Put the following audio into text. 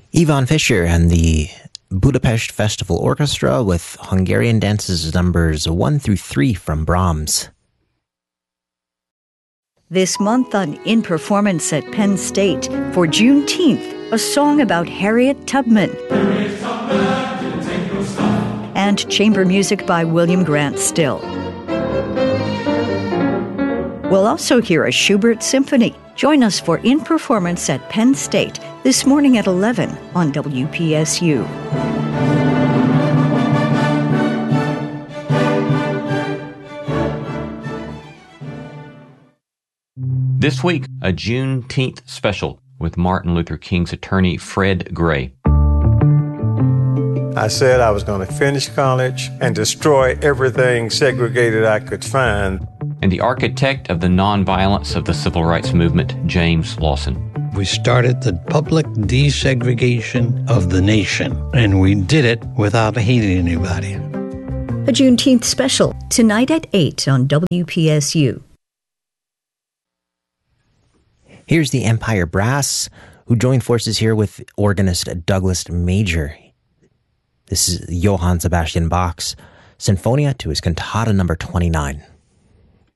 Ivan Fischer and the Budapest Festival Orchestra with Hungarian dances numbers 1 through 3 from Brahms. This month on In Performance at Penn State, for Juneteenth, a song about Harriet Tubman. And chamber music by William Grant Still. We'll also hear a Schubert symphony. Join us for In Performance at Penn State this morning at 11 on WPSU. This week, a Juneteenth special with Martin Luther King's attorney, Fred Gray. I said I was going to finish college and destroy everything segregated I could find. And the architect of the nonviolence of the civil rights movement, James Lawson. We started the public desegregation of the nation, and we did it without hating anybody. A Juneteenth special, tonight at 8 on WPSU. Here's the Empire Brass, who joined forces here with organist Douglas Major. This is Johann Sebastian Bach's Sinfonia to his Cantata number 29.